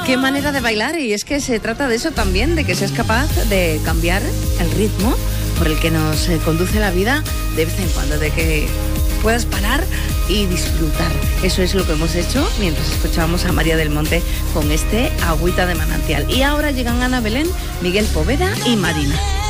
Qué manera de bailar, y es que se trata de eso también, de que seas capaz de cambiar el ritmo por el que nos conduce la vida de vez en cuando, de que puedas parar y disfrutar. Eso es lo que hemos hecho mientras escuchábamos a María del Monte con este Agüita de Manantial. Y ahora llegan Ana Belén, Miguel Poveda y Marina.